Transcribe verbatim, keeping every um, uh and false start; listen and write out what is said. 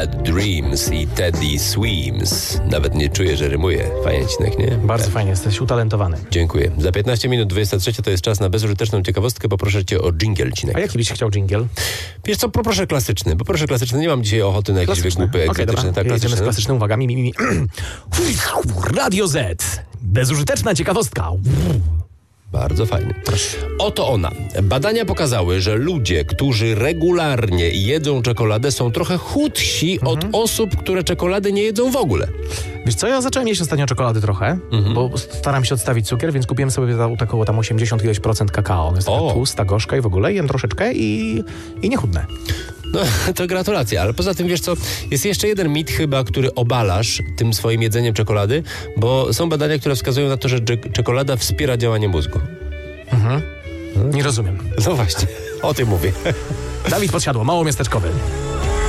Bad Dreams i Teddy Swims. Nawet nie czuję, że rymuje. Fajnie, Cinek, nie? Bardzo tak. fajnie, jesteś utalentowany. Dziękuję. Za piętnaście minut dwudziesta trzecia to jest czas na bezużyteczną ciekawostkę. Poproszę cię o dżingiel, Cinek. A jaki byś chciał dżingiel? Wiesz co, poproszę klasyczny, bo proszę klasyczny. Nie mam dzisiaj ochoty na jakieś wygłupy Okej, egzotyczne. dobra. Tak, Jedziemy z klasycznymi uwagami. Mi, mi, mi. Radio Z. Bezużyteczna ciekawostka. Bardzo fajny. Oto ona. Badania pokazały, że ludzie, którzy regularnie jedzą czekoladę, są trochę chudsi mhm. od osób, które czekolady nie jedzą w ogóle. Wiesz co, ja zacząłem jeść ostatnio czekolady trochę, mhm. bo staram się odstawić cukier, więc kupiłem sobie taką tam osiemdziesiąt ileś procent kakao. Ona jest taka tłusta, gorzka i w ogóle jem troszeczkę i, i nie chudnę. No, to gratulacje, ale poza tym, wiesz co, jest jeszcze jeden mit chyba, który obalasz tym swoim jedzeniem czekolady, bo są badania, które wskazują na to, że dż- czekolada wspiera działanie mózgu. Mhm. Nie rozumiem. No właśnie, o tym mówię. Dawid Podsiadło, Małomiasteczkowy.